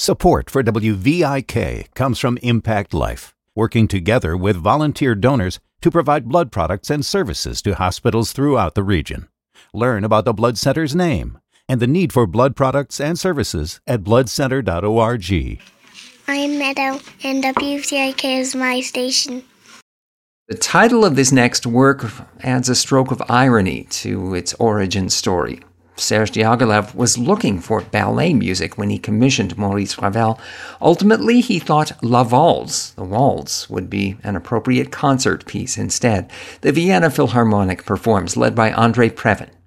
Support for WVIK comes from Impact Life, working together with volunteer donors to provide blood products and services to hospitals throughout the region. Learn about the Blood Center's name and the need for blood products and services at bloodcenter.org. I'm Meadow, and WVIK is my station. The title of this next work adds a stroke of irony to its origin story. Serge Diaghilev was looking for ballet music when he commissioned Maurice Ravel. Ultimately, he thought La Valse, the waltz, would be an appropriate concert piece instead. The Vienna Philharmonic performs, led by André Previn.